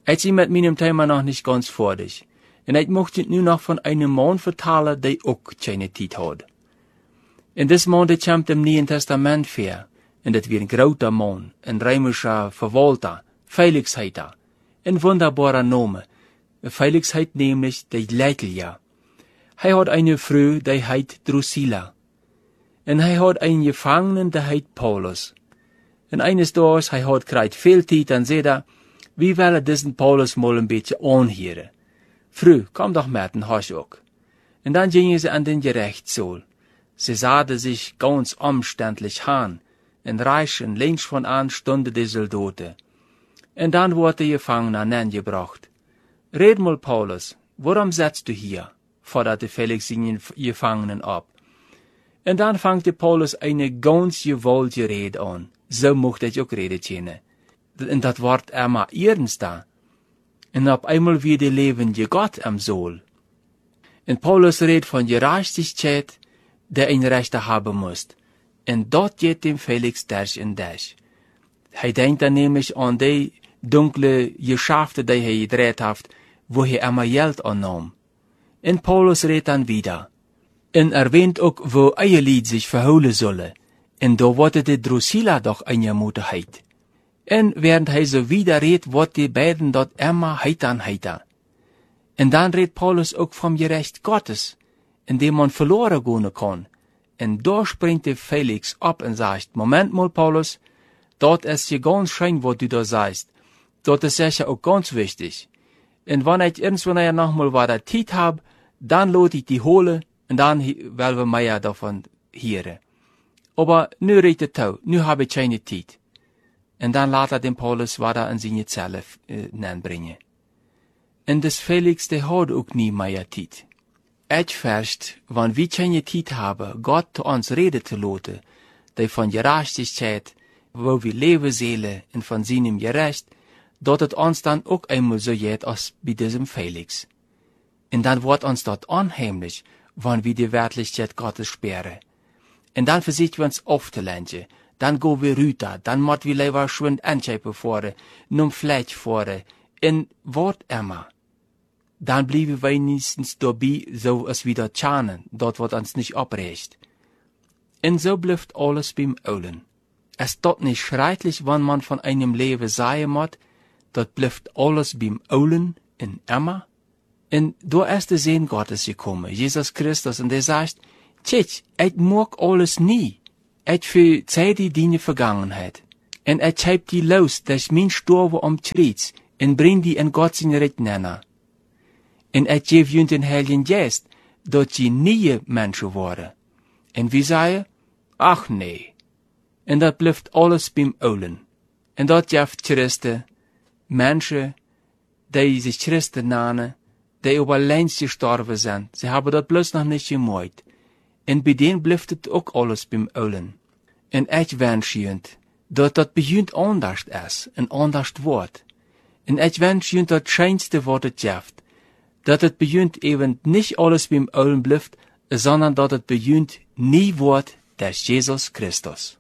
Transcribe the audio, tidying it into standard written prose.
Ich bin mit meinem Thema noch nicht ganz fertig. Und ich möchte nur noch von einem Mann vertellen, der auch keine Zeit hat. In diesem Mann, der kommt im Neuen Testament vor. Und das wird ein großer Mann, ein römischer Verwalter, Felix heißt er. Ein wunderbarer Name. Felix heißt nämlich der Leitler. Er hat eine Frau, die heißt Drusilla. Und er hat einen Gefangenen, der heißt Paulus. Und eines Tages, er hat gerade viel Zeit, dann sagt er, wie will er diesen Paulus mal ein bisschen anhören? Frau, komm doch mit, und hast auch. Und dann gingen sie an den Gerichtssaal. Sie sahen sich ganz umständlich an, und reichen links von an stunden die Soldaten. Und dann wurde der Gefangene angebracht. Red mal, Paulus, warum sitzt du hier? Forderte Felix den Gefangenen ab. Und dann fangte Paulus eine ganz gewollte Rede an. So mochte ich auch reden können. Und das ward immer ernster. Und auf einmal wie die lebende Gott am Sohl. Und Paulus redet von Gerechtigkeit, der ein Rechter haben muss. Und dort geht dem Felix durch und durch. Er denkt dann nämlich an die dunkle Geschäfte, die er gedreht hat, wo er immer Geld annahm. Und Paulus redet dann wieder. Und erwähnt auch, wo euer Lied sich verholen solle. Und da wurde die Drusilla doch eine Mutterheit. Und während er so wieder redet, wird die beiden dort immer heiter. Und dann redet Paulus auch vom Gerecht Gottes, in dem man verloren gehen kann. Und da springt der Felix ab und sagt, Moment mal, Paulus, dort ist ja ganz schön, was du da sagst. Dort ist sicher auch ganz wichtig. Und wenn ich irgendwann nochmal was Zeit hab, dann lohnt ich die holen, und dann wollen wir mehr davon hören. Aber nu redet er, nu hab ich keine Zeit. Und dann lässt er den Paulus weiter in seine Zelle bringen. Und das Felix, der hat auch nie mehr Zeit. Ich fürcht, wenn wir keine Zeit haben, Gott zu uns reden zu lassen, der von Gerechtigkeit, wo wir leben sollen, und von seinem Gerecht, dort es uns dann auch einmal so geht als bei diesem Felix. Und dann wird uns dort unheimlich, wenn wir die Wirklichkeit Gottes sperren. Und dann versuchen wir uns aufzulängen. Dann gehen wir rüber, dann müssen wir lieber schwind Anschäpe fahren, nun Fleisch fahren, und was immer. Dann bleiben wir wenigstens dabei, so als wir dort schauen, dort wird uns nicht abrecht. Und so bleibt alles beim Ollen. Es dort nicht schrecklich, wenn man von einem Leben sagen muss, dort bleibt alles beim Ollen in immer. Und da ist der Sehn Gottes gekommen, Jesus Christus, und der sagt, Tschitsch, ich mag alles nie. Ich verzeihe die Vergangenheit. Und ich heb die los, dass mein Storbe umtritt, und bring die in Gott sein Recht nennen. Und ich gebe ihnen den Heiligen Geist, dass sie nie Menschen worden. Und wir sagen, ach nee. Und dat bleibt alles beim Ollen. Und dat gibt Christen, Menschen, die sich Christen nennen, die über längst gestorben sind. Sie haben dat bloß noch nicht gemocht. Und bei denen bleibt het auch alles beim Ollen. Und ich wünsche ihnen, dass das beginnt anders ist und anders wird. Und ich wünsche ihnen das schönste, was es gibt. Dass es beginnt eben nicht alles beim Ollen bleibt, sondern dass es beginnt nie wird, durch Jesus Christus.